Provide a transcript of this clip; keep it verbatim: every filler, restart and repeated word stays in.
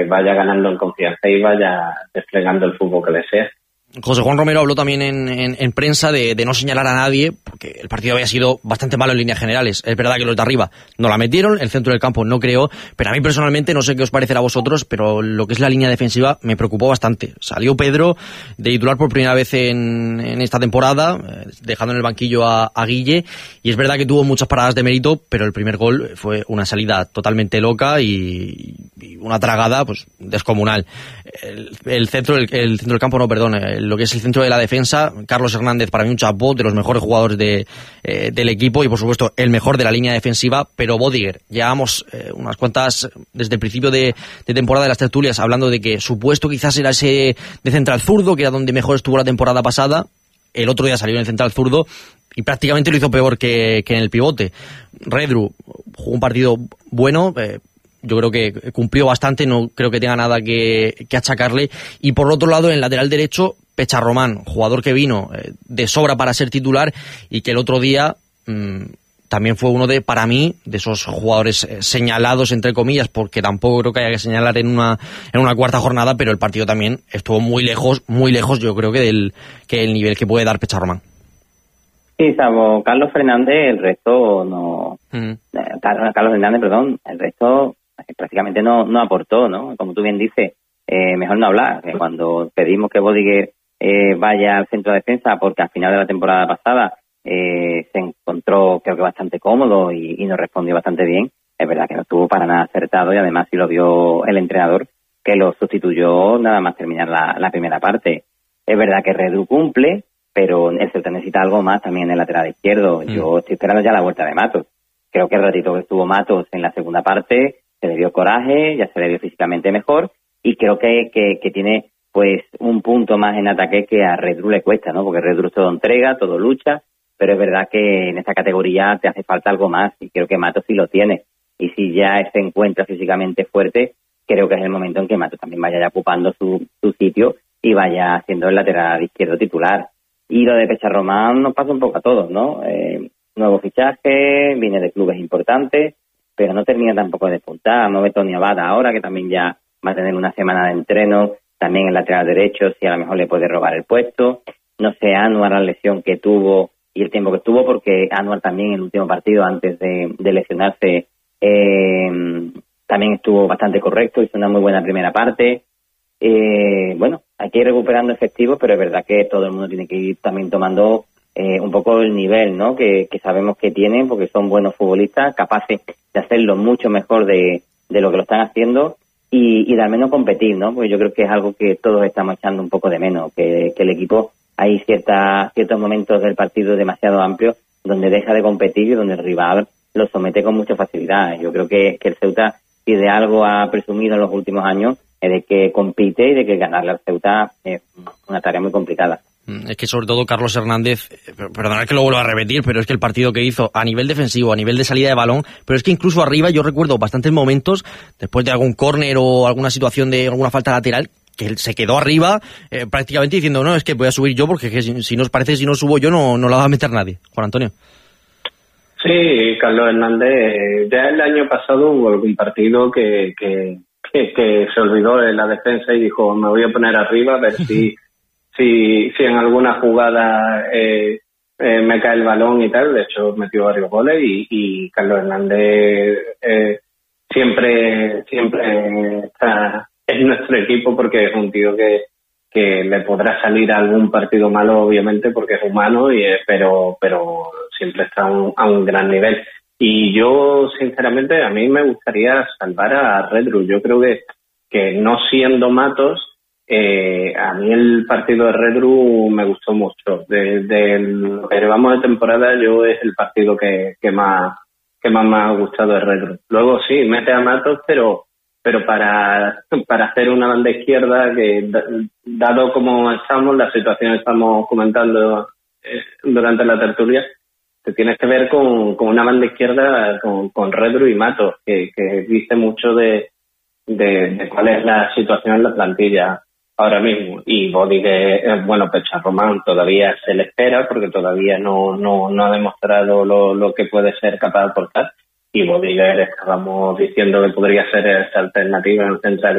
vaya ganando en confianza y vaya desplegando el fútbol que desea. José Juan Romero habló también en, en, en prensa de, de no señalar a nadie, porque el partido había sido bastante malo en líneas generales. Es verdad que los de arriba no la metieron, el centro del campo no creó, pero a mí personalmente, no sé qué os parecerá a vosotros, pero lo que es la línea defensiva me preocupó bastante. Salió Pedro de titular por primera vez en, en esta temporada, dejando en el banquillo a, a Guille, y es verdad que tuvo muchas paradas de mérito, pero el primer gol fue una salida totalmente loca y, y una tragada pues descomunal. El, el centro del el centro del campo, no, perdón, lo que es el centro de la defensa, Carlos Hernández, para mí un chapó, de los mejores jugadores de, eh, del equipo y por supuesto el mejor de la línea defensiva, pero Bodiger, llevamos eh, unas cuantas, desde el principio de, de temporada de las tertulias, hablando de que su puesto quizás era ese de central zurdo, que era donde mejor estuvo la temporada pasada. El otro día salió en el central zurdo y prácticamente lo hizo peor que, que en el pivote. Redru jugó un partido bueno, eh, yo creo que cumplió bastante, no creo que tenga nada que, que achacarle. Y por otro lado, en el lateral derecho, Pecharromán, jugador que vino eh, de sobra para ser titular y que el otro día mmm, también fue uno de, para mí, de esos jugadores eh, señalados, entre comillas, porque tampoco creo que haya que señalar en una en una cuarta jornada, pero el partido también estuvo muy lejos, muy lejos, yo creo que del que el nivel que puede dar Pecharromán. Sí, salvo Carlos Fernández, el resto no... Mm. Eh, Carlos Fernández, perdón, el resto prácticamente no, no aportó, ¿no? Como tú bien dices, eh, mejor no hablar. Que cuando pedimos que Bodiger eh, vaya al centro de defensa, porque al final de la temporada pasada eh, se encontró, creo que bastante cómodo y, y nos respondió bastante bien, es verdad que no estuvo para nada acertado y además sí lo vio el entrenador, que lo sustituyó nada más terminar la, la primera parte. Es verdad que Redru cumple, pero el Celta necesita algo más también en el lateral izquierdo. Mm. Yo estoy esperando ya la vuelta de Matos. Creo que el ratito que estuvo Matos en la segunda parte se le dio coraje, ya se le vio físicamente mejor y creo que, que, que tiene pues un punto más en ataque que a Redru le cuesta, ¿no? Porque Redru todo entrega, todo lucha, pero es verdad que en esta categoría te hace falta algo más y creo que Matos sí lo tiene. Y si ya se encuentra físicamente fuerte, creo que es el momento en que Matos también vaya ya ocupando su, su sitio y vaya siendo el lateral izquierdo titular. Y lo de Pecharromán nos pasa un poco a todos, ¿no? Eh, nuevo fichaje, viene de clubes importantes, pero no termina tampoco de despuntar. No ve Tony Abad ahora, que también ya va a tener una semana de entreno, también el lateral derecho, si a lo mejor le puede robar el puesto. No sé, Anuar, la lesión que tuvo y el tiempo que estuvo, porque Anuar también en el último partido, antes de, de lesionarse, eh, también estuvo bastante correcto, hizo una muy buena primera parte. Eh, bueno, hay que ir recuperando efectivos, pero es verdad que todo el mundo tiene que ir también tomando Eh, un poco el nivel, ¿no? Que, que sabemos que tienen, porque son buenos futbolistas, capaces de hacerlo mucho mejor de, de lo que lo están haciendo y, y de al menos competir, ¿no? Porque yo creo que es algo que todos estamos echando un poco de menos, que, que el equipo, hay cierta, ciertos momentos del partido demasiado amplios donde deja de competir y donde el rival lo somete con mucha facilidad. Yo creo que, que el Ceuta, si de algo ha presumido en los últimos años, es de que compite y de que ganarle al Ceuta es una tarea muy complicada. Es que sobre todo Carlos Hernández, perdonad que lo vuelva a repetir, pero es que el partido que hizo a nivel defensivo, a nivel de salida de balón, pero es que incluso arriba yo recuerdo bastantes momentos, después de algún córner o alguna situación de alguna falta lateral, que él se quedó arriba eh, prácticamente diciendo, no, es que voy a subir yo porque que si, si no os parece, si no subo yo no, no la va a meter nadie. Juan Antonio. Sí, Carlos Hernández, ya el año pasado hubo algún partido que, que, que, que se olvidó de la defensa y dijo, me voy a poner arriba a ver si... Si, si en alguna jugada eh, eh, me cae el balón y tal, de hecho metió varios goles y, y Carlos Hernández eh, siempre siempre está en nuestro equipo porque es un tío que, que le podrá salir a algún partido malo obviamente porque es humano, y eh, pero pero siempre está a un, a un gran nivel. Y yo sinceramente a mí me gustaría salvar a Redru. Yo creo que, que no siendo Matos, Eh, a mí el partido de Redru me gustó mucho. Desde lo que llevamos de temporada, yo es el partido que, que más que más me ha gustado de Redru. Luego sí, mete a Matos, pero pero para para hacer una banda izquierda que, dado como estamos, la situación que estamos comentando eh, durante la tertulia, te tienes que ver con, con una banda izquierda con, con Redru y Matos, que, que dice mucho de, de, de cuál es la situación en la plantilla ahora mismo. Y Bodiger, eh, bueno, Pecharromán todavía se le espera porque todavía no no no ha demostrado lo, lo que puede ser capaz de aportar. Y Bodiger, estábamos diciendo que podría ser esta alternativa en el central